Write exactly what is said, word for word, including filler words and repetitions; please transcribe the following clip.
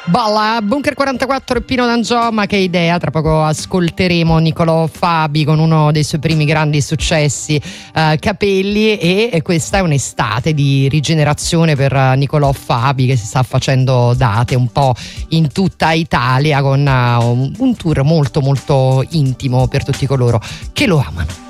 Balla, Bunker quarantaquattro e Pino D'Angio, ma che idea. Tra poco ascolteremo Nicolò Fabi con uno dei suoi primi grandi successi, uh, Capelli, e, e questa è un'estate di rigenerazione per Nicolò Fabi, che si sta facendo date un po' in tutta Italia con uh, un tour molto molto intimo per tutti coloro che lo amano.